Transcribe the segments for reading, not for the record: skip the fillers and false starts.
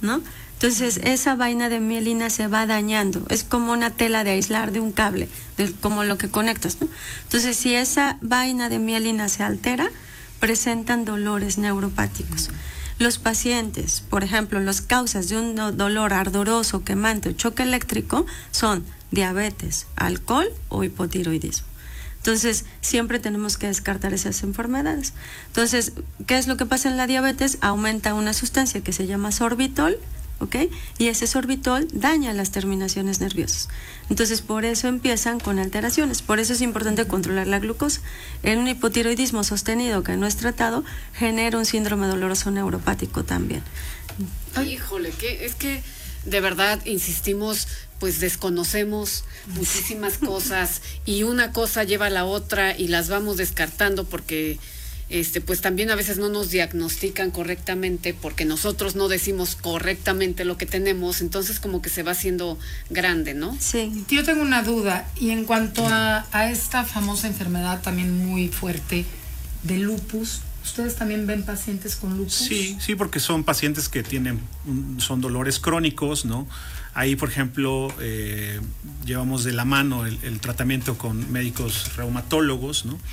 ¿no? Entonces esa vaina de mielina se va dañando, es como una tela de aislar de un cable, como lo que conectas, ¿no? Entonces si esa vaina de mielina se altera, presentan dolores neuropáticos. Los pacientes, por ejemplo, las causas de un dolor ardoroso, quemante o choque eléctrico son diabetes, alcohol o hipotiroidismo. Entonces, siempre tenemos que descartar esas enfermedades. Entonces, ¿qué es lo que pasa en la diabetes? Aumenta una sustancia que se llama sorbitol, ¿ok? Y ese sorbitol daña las terminaciones nerviosas. Entonces, por eso empiezan con alteraciones. Por eso es importante controlar la glucosa. En un hipotiroidismo sostenido que no es tratado, genera un síndrome doloroso neuropático también. Híjole, es que de verdad insistimos, pues desconocemos muchísimas cosas y una cosa lleva a la otra y las vamos descartando porque pues también a veces no nos diagnostican correctamente porque nosotros no decimos correctamente lo que tenemos, entonces como que se va haciendo grande, ¿no? Sí. Yo tengo una duda, y en cuanto a esta famosa enfermedad también muy fuerte de lupus, ¿ustedes también ven pacientes con lupus? Sí, porque son pacientes que son dolores crónicos, ¿no? Ahí, por ejemplo, llevamos de la mano el tratamiento con médicos reumatólogos, ¿no?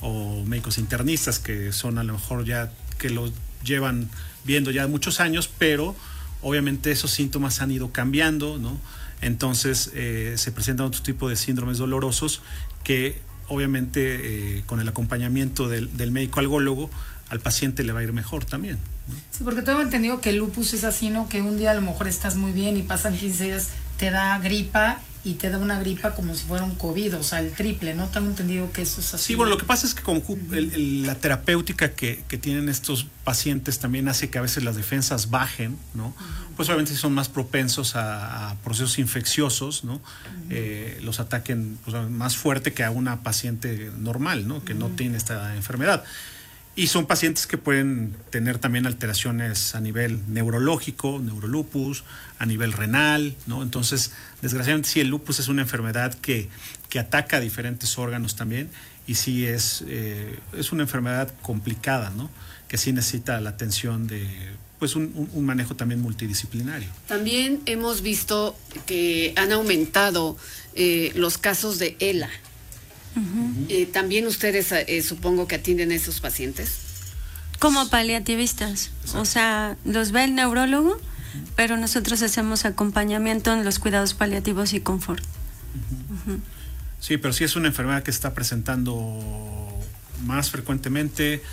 O médicos internistas que son a lo mejor ya que lo llevan viendo ya muchos años, pero obviamente esos síntomas han ido cambiando, ¿no? Entonces se presentan otro tipo de síndromes dolorosos que obviamente con el acompañamiento del médico algólogo al paciente le va a ir mejor también, ¿no? Sí, porque tengo entendido que el lupus es así, ¿no? Que un día a lo mejor estás muy bien y pasan 15 días, te da gripa y te da una gripa como si fuera un COVID, o sea, el triple, ¿no? Tengo entendido que eso es así. Sí, bueno, lo que pasa es que con la terapéutica que tienen estos pacientes también hace que a veces las defensas bajen, ¿no? Pues obviamente son más propensos a procesos infecciosos, ¿no? Los ataquen pues, más fuerte que a una paciente normal, ¿no? Que no tiene esta enfermedad. Y son pacientes que pueden tener también alteraciones a nivel neurológico, neurolupus, a nivel renal, ¿no? Entonces, desgraciadamente sí, el lupus es una enfermedad que ataca diferentes órganos también y sí es una enfermedad complicada, ¿no? Que sí necesita la atención de pues un manejo también multidisciplinario. También hemos visto que han aumentado los casos de ELA. También ustedes supongo que atienden a esos pacientes como paliativistas. Exacto. O sea, los ve el neurólogo, pero nosotros hacemos acompañamiento en los cuidados paliativos y confort. Sí, pero sí es una enfermedad que está presentando más frecuentemente,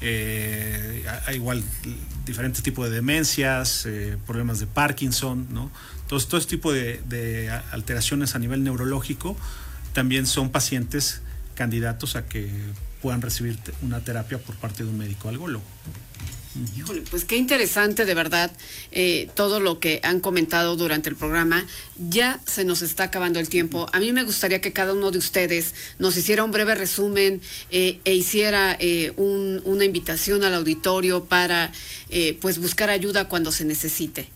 hay igual diferentes tipos de demencias, problemas de Parkinson, ¿no? Entonces todo este tipo de alteraciones a nivel neurológico también son pacientes candidatos a que puedan recibir una terapia por parte de un médico algólogo. Híjole, pues qué interesante de verdad todo lo que han comentado durante el programa. Ya se nos está acabando el tiempo. A mí me gustaría que cada uno de ustedes nos hiciera un breve resumen e hiciera una invitación al auditorio para pues buscar ayuda cuando se necesite.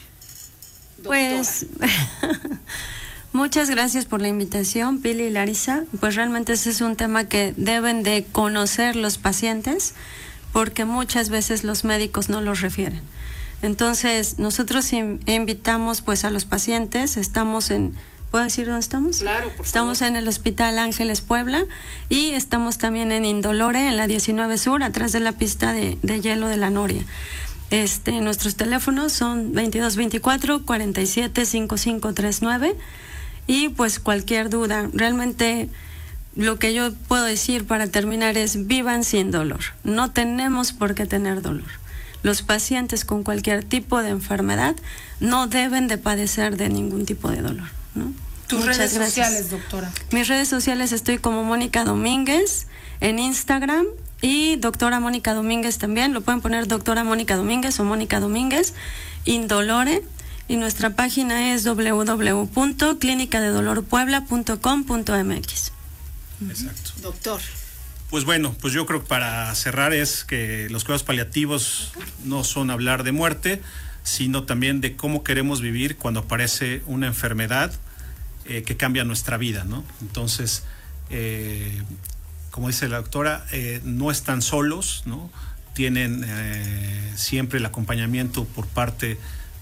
Pues muchas gracias por la invitación, Pili y Larisa. Pues realmente ese es un tema que deben de conocer los pacientes, porque muchas veces los médicos no los refieren. Entonces, nosotros invitamos pues a los pacientes, estamos en... ¿Puedo decir dónde estamos? Claro, por favor. Estamos en el Hospital Ángeles Puebla y estamos también en Indolore, en la 19 Sur, atrás de la pista de hielo de la Noria. Nuestros teléfonos son 2224-475539 y pues cualquier duda. Realmente lo que yo puedo decir para terminar es vivan sin dolor. No tenemos por qué tener dolor. Los pacientes con cualquier tipo de enfermedad no deben de padecer de ningún tipo de dolor, ¿no? ¿Tus redes sociales, doctora? Mis redes sociales estoy como Mónica Domínguez en Instagram y doctora Mónica Domínguez también. Lo pueden poner doctora Mónica Domínguez o Mónica Domínguez, Indolore. Y nuestra página es www.clinicadedolorpuebla.com.mx. Exacto. Doctor. Pues bueno, pues yo creo que para cerrar es que los cuidados paliativos no son hablar de muerte, sino también de cómo queremos vivir cuando aparece una enfermedad que cambia nuestra vida, ¿no? Entonces, como dice la doctora, no están solos, ¿no? Tienen siempre el acompañamiento por parte